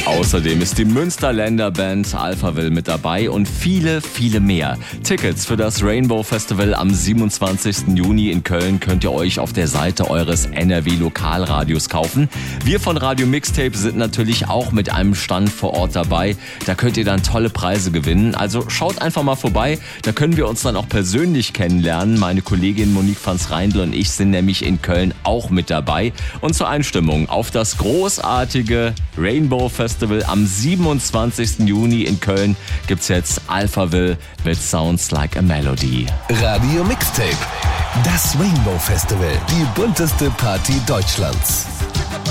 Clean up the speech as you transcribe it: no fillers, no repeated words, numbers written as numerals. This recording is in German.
Außerdem ist die Münsterländer Band Alphaville mit dabei und viele, viele mehr. Tickets für das Rainbow Festival am 27. Juni in Köln könnt ihr euch auf der Seite eures NRW-Lokalradios kaufen. Wir von Radio Mixtape sind natürlich auch mit einem Stand vor Ort dabei. Da könnt ihr dann tolle Preise gewinnen. Also schaut einfach mal vorbei. Da können wir uns dann auch persönlich kennenlernen. Meine Kollegin Monique Franz-Reindl und ich sind nämlich in Köln auch mit dabei. Und zur Einstimmung auf das großartige Rainbow Festival am 27. Juni in Köln gibt's jetzt Alphaville mit Sounds Like a Melody. Radio Mixtape, das Rainbow Festival, die bunteste Party Deutschlands.